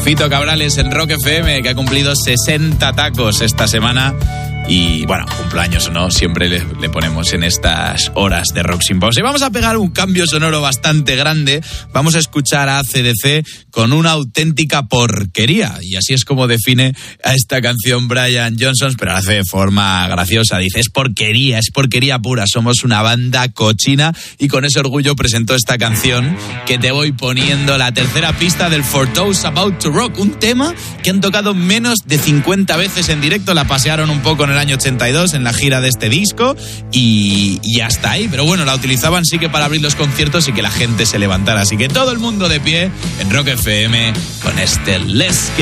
Fito Cabrales en Rock FM, que ha cumplido 60 tacos esta semana. Y bueno, cumpleaños o no, siempre le ponemos en estas horas de Rock Sin Pausa. Y vamos a pegar un cambio sonoro bastante grande. Vamos a escuchar a AC/DC con una auténtica porquería. Y así es como define a esta canción Brian Johnson, pero lo hace de forma graciosa. Dice, es porquería pura. Somos una banda cochina. Y con ese orgullo presentó esta canción que te voy poniendo, la tercera pista del For Those About to Rock. Un tema que han tocado menos de 50 veces en directo. La pasearon un poco en el año 82 en la gira de este disco y hasta ahí, pero bueno, la utilizaban sí que para abrir los conciertos y que la gente se levantara, así que todo el mundo de pie en Rock FM con este Let's Get